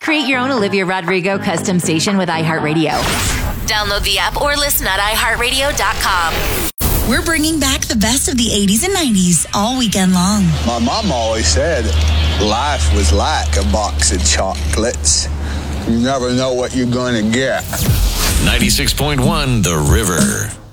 Create your own Olivia Rodrigo custom station with iHeartRadio. Download the app or listen at iHeartRadio.com. We're bringing back the best of the 80s and 90s all weekend long. My mom always said life was like a box of chocolates. You never know what you're going to get. 96.1 The River.